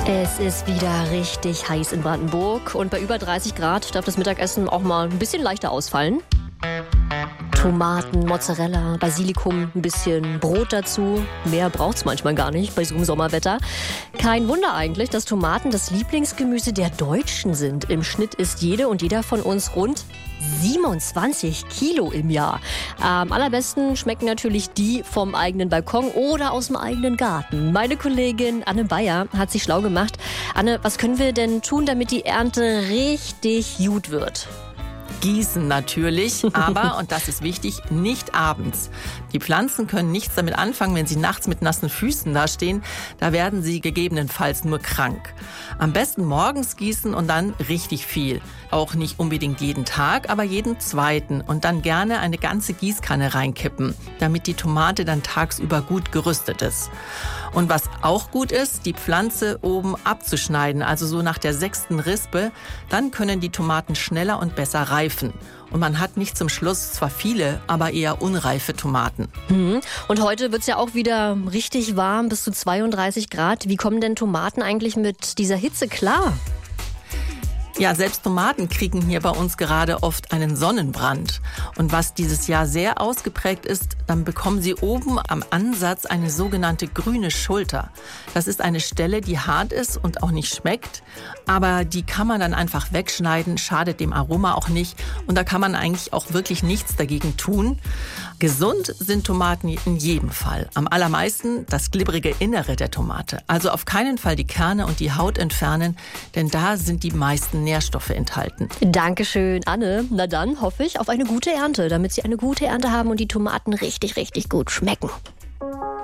Es ist wieder richtig heiß in Brandenburg und bei über 30 Grad darf das Mittagessen auch mal ein bisschen leichter ausfallen. Tomaten, Mozzarella, Basilikum, ein bisschen Brot dazu. Mehr braucht's manchmal gar nicht bei so einem Sommerwetter. Kein Wunder eigentlich, dass Tomaten das Lieblingsgemüse der Deutschen sind. Im Schnitt isst jede und jeder von uns rund 27 Kilo im Jahr. Am allerbesten schmecken natürlich die vom eigenen Balkon oder aus dem eigenen Garten. Meine Kollegin Anne Bayer hat sich schlau gemacht. Anne, was können wir denn tun, damit die Ernte richtig gut wird? Gießen natürlich, aber, und das ist wichtig, nicht abends. Die Pflanzen können nichts damit anfangen, wenn sie nachts mit nassen Füßen dastehen. Da werden sie gegebenenfalls nur krank. Am besten morgens gießen und dann richtig viel. Auch nicht unbedingt jeden Tag, aber jeden zweiten. Und dann gerne eine ganze Gießkanne reinkippen, damit die Tomate dann tagsüber gut gerüstet ist. Und was auch gut ist, die Pflanze oben abzuschneiden, also so nach der 6. Rispe. Dann können die Tomaten schneller und besser reifen. Und man hat nicht zum Schluss zwar viele, aber eher unreife Tomaten. Und heute wird's ja auch wieder richtig warm, bis zu 32 Grad. Wie kommen denn Tomaten eigentlich mit dieser Hitze klar? Ja, selbst Tomaten kriegen hier bei uns gerade oft einen Sonnenbrand. Und was dieses Jahr sehr ausgeprägt ist, dann bekommen sie oben am Ansatz eine sogenannte grüne Schulter. Das ist eine Stelle, die hart ist und auch nicht schmeckt. Aber die kann man dann einfach wegschneiden, schadet dem Aroma auch nicht. Und da kann man eigentlich auch wirklich nichts dagegen tun. Gesund sind Tomaten in jedem Fall. Am allermeisten das glibbrige Innere der Tomate. Also auf keinen Fall die Kerne und die Haut entfernen, denn da sind die meisten Nährstoffe enthalten. Dankeschön, Anne. Na dann hoffe ich auf eine gute Ernte, damit Sie eine gute Ernte haben und die Tomaten richtig, richtig gut schmecken.